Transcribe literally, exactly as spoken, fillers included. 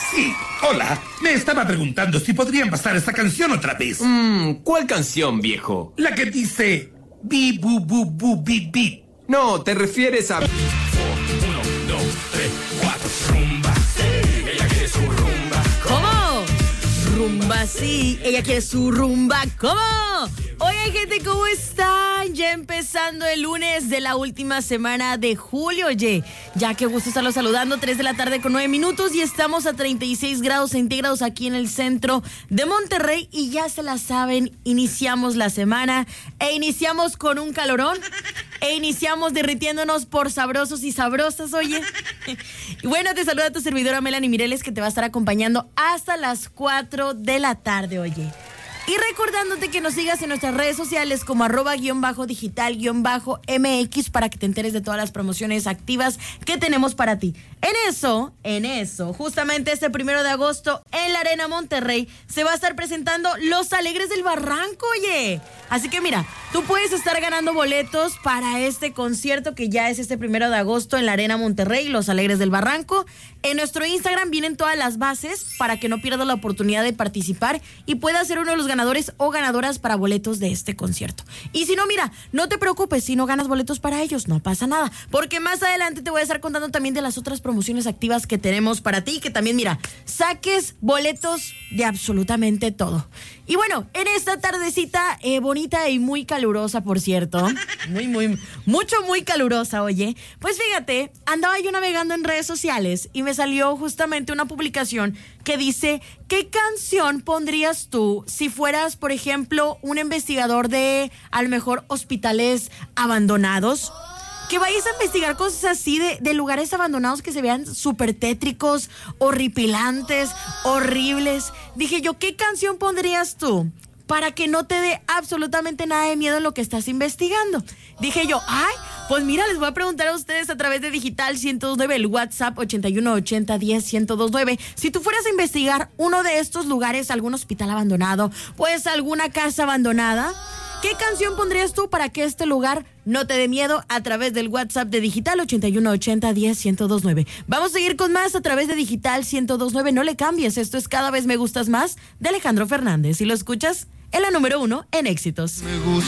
Sí, hola. Me estaba preguntando si podrían pasar esta canción otra vez. Mmm, ¿cuál canción, viejo? La que dice... Bi, bu, bu, bu, bi, bi. No, te refieres a... Uno, dos, tres, cuatro, rumba, sí, ella quiere su rumba. ¿Cómo? Rumba, sí, ella quiere su rumba. ¿Cómo? Oye, gente, ¿cómo están? Ya empezando el lunes de la última semana de julio. Oye, ya qué gusto estarlos saludando. tres de la tarde con nueve minutos y estamos a treinta y seis grados centígrados aquí en el centro de Monterrey. Y ya se la saben, iniciamos la semana e iniciamos con un calorón e iniciamos derritiéndonos por sabrosos y sabrosas, oye. Y bueno, te saluda tu servidora Melanie Mireles, que te va a estar acompañando hasta las cuatro de la tarde, oye. Y recordándote que nos sigas en nuestras redes sociales como arroba guión bajo digital guión bajo mx para que te enteres de todas las promociones activas que tenemos para ti. En eso, en eso, justamente este primero de agosto en la Arena Monterrey se va a estar presentando Los Alegres del Barranco, oye. Así que mira, tú puedes estar ganando boletos para este concierto que ya es este primero de agosto en la Arena Monterrey, Los Alegres del Barranco. En nuestro Instagram vienen todas las bases para que no pierdas la oportunidad de participar y puedas ser uno de los ganadores o ganadoras para boletos de este concierto. Y si no, mira, no te preocupes, si no ganas boletos para ellos, no pasa nada, porque más adelante te voy a estar contando también de las otras promociones activas que tenemos para ti, que también, mira, saques boletos de absolutamente todo. Y bueno, en esta tardecita eh, bonita y muy calurosa, por cierto, muy, muy, mucho, muy calurosa, oye, pues fíjate, andaba yo navegando en redes sociales y me salió justamente una publicación que dice, ¿qué canción pondrías tú si fueras, por ejemplo, un investigador de, a lo mejor, hospitales abandonados? Que vayas a investigar cosas así de, de lugares abandonados que se vean súper tétricos, horripilantes, horribles. Dije yo, ¿qué canción pondrías tú para que no te dé absolutamente nada de miedo en lo que estás investigando? Dije yo, ay, pues mira, les voy a preguntar a ustedes a través de Digital ciento dos nueve, el WhatsApp ochenta y uno ochenta diez ciento dos nueve. Si tú fueras a investigar uno de estos lugares, algún hospital abandonado, pues alguna casa abandonada, ¿qué canción pondrías tú para que este lugar no te dé miedo? A través del WhatsApp de Digital ochenta y uno ochenta diez ciento dos nueve. Vamos a seguir con más a través de Digital ciento dos nueve. No le cambies, esto es Cada Vez Me Gustas Más de Alejandro Fernández. Si lo escuchas, es la número uno en éxitos. Me gusta.